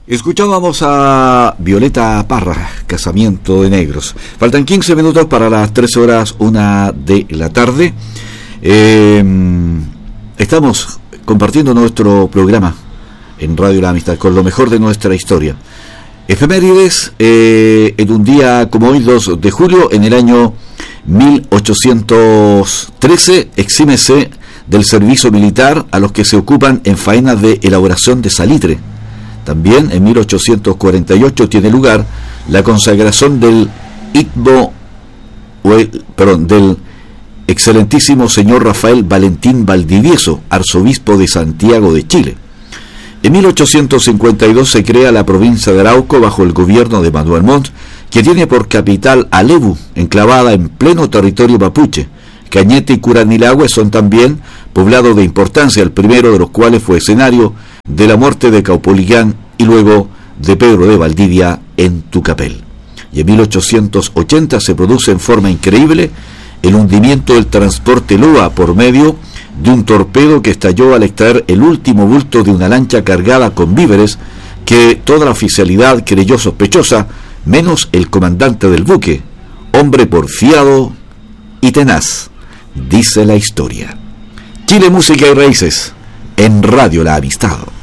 Escuchábamos a Violeta Parra, Casamiento de Negros. Faltan 15 minutos para las 13 horas, 1 de la tarde. Estamos compartiendo nuestro programa en Radio La Amistad con lo mejor de nuestra historia. Efemérides, en un día como hoy, 2 de julio, en el año 1813, exímese del servicio militar a los que se ocupan en faenas de elaboración de salitre. También en 1848 tiene lugar la consagración del del excelentísimo señor Rafael Valentín Valdivieso, arzobispo de Santiago de Chile. En 1852 se crea la provincia de Arauco bajo el gobierno de Manuel Montt, que tiene por capital a Lebu, enclavada en pleno territorio mapuche. Cañete y Curanilahue son también poblados de importancia, el primero de los cuales fue escenario de la muerte de Caupolicán y luego de Pedro de Valdivia en Tucapel. Y en 1880 se produce en forma increíble el hundimiento del transporte Lua por medio de un torpedo que estalló al extraer el último bulto de una lancha cargada con víveres que toda la oficialidad creyó sospechosa, menos el comandante del buque, hombre porfiado y tenaz, dice la historia. Chile, música y raíces, en Radio La Amistad.